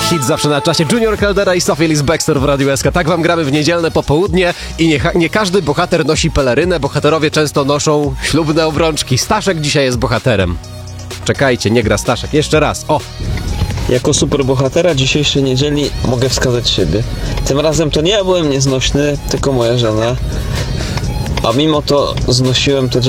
Hit zawsze na czasie. Junior Caldera i Sophie Ellis Bextor w Radiu SK. Tak wam gramy w niedzielne popołudnie i nie każdy bohater nosi pelerynę. Bohaterowie często noszą ślubne obrączki. Staszek dzisiaj jest bohaterem. Czekajcie, nie gra Staszek. Jeszcze raz. O! Jako superbohatera dzisiejszej niedzieli mogę wskazać siebie. Tym razem to nie ja byłem nieznośny, tylko moja żona. A mimo to znosiłem to